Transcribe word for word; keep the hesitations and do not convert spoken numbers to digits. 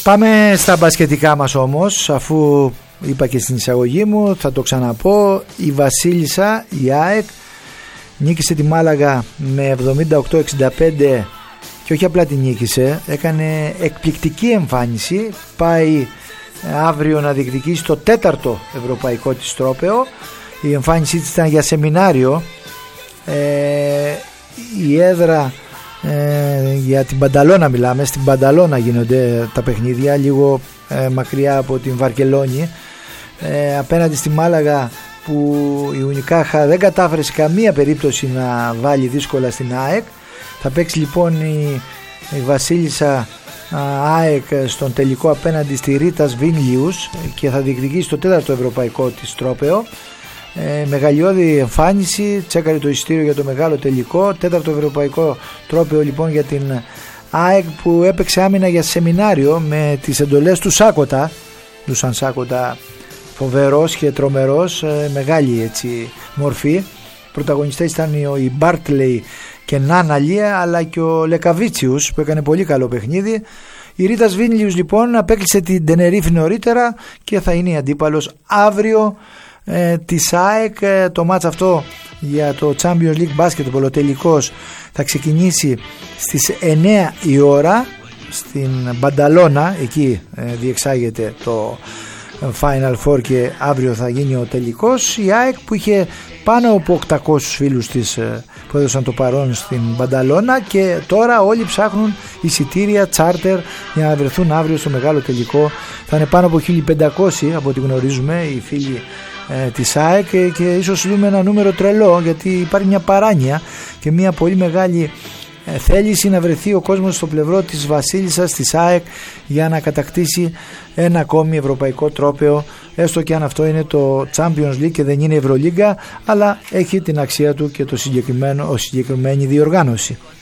Πάμε στα μπασκετικά μας όμως, αφού είπα και στην εισαγωγή μου, θα το ξαναπώ. Η Βασίλισσα, η ΑΕΚ, νίκησε τη Μάλαγα με εβδομήντα οκτώ εξήντα πέντε και όχι απλά τη νίκησε, έκανε εκπληκτική εμφάνιση. Πάει αύριο να διεκδικήσει το τέταρτο ευρωπαϊκό της τρόπαιο. Η εμφάνισή της ήταν για σεμινάριο. ε, η έδρα ε, για την Μπανταλώνα μιλάμε, στην Μπανταλώνα γίνονται τα παιχνίδια, λίγο ε, μακριά από την Βαρκελόνη, ε, απέναντι στη Μάλαγα, που η Ουνικάχα δεν κατάφερε σε καμία περίπτωση να βάλει δύσκολα στην ΑΕΚ. Θα παίξει λοιπόν η, η Βασίλισσα ΑΕΚ στον τελικό απέναντι στη Ρίτας Βίνλιους και θα διεκδικήσει το τέταρτο ευρωπαϊκό της τρόπαιο. ε, Μεγαλειώδη εμφάνιση, τσέκαρε το εισιτήριο για το μεγάλο τελικό. Τέταρτο ευρωπαϊκό τρόπαιο λοιπόν για την ΑΕΚ, που έπαιξε άμυνα για σεμινάριο με τις εντολές του Σάκοτα, του Σαν Σάκοτα, φοβερός και τρομερός, ε, μεγάλη έτσι μορφή. Πρωταγωνιστές ήταν η Μπάρτλεϊ και Νάνα Λία, αλλά και ο Λεκαβίτσιους που έκανε πολύ καλό παιχνίδι. Η Ρίτας Βίνλιους λοιπόν απέκλεισε την Τενερίφη νωρίτερα και θα είναι η αντίπαλος αύριο ε, της ΑΕΚ. ε, το μάτς αυτό για το Champions League Basketball, ο τελικός, θα ξεκινήσει στις εννέα η ώρα στην Μπανταλώνα. Εκεί ε, διεξάγεται το Final Four και αύριο θα γίνει ο τελικός. Η ΑΕΚ, που είχε πάνω από οκτακόσιους φίλους της που έδωσαν το παρόν στην Μπανταλώνα, και τώρα όλοι ψάχνουν εισιτήρια τσάρτερ για να βρεθούν αύριο στο μεγάλο τελικό. Θα είναι πάνω από χίλια πεντακόσιοι από ό,τι γνωρίζουμε οι φίλοι ε, της ΑΕΚ, και, και ίσως δούμε ένα νούμερο τρελό, γιατί υπάρχει μια παράνοια και μια πολύ μεγάλη ε, θέληση να βρεθεί ο κόσμος στο πλευρό της Βασίλισσας, της ΑΕΚ, για να κατακτήσει ένα ακόμη ευρωπαϊκό τρόπαιο, έστω και αν αυτό είναι το Champions League και δεν είναι Ευρωλίγκα, αλλά έχει την αξία του και το συγκεκριμένο, ο συγκεκριμένη διοργάνωση.